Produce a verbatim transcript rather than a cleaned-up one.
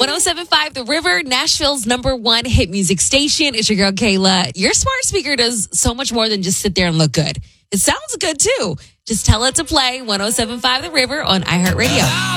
ten seventy-five The River, Nashville's number one hit music station. It's your girl, Kayla. Your smart speaker does so much more than just sit there and look good. It sounds good, too. Just tell it to play ten seventy-five The River on iHeartRadio.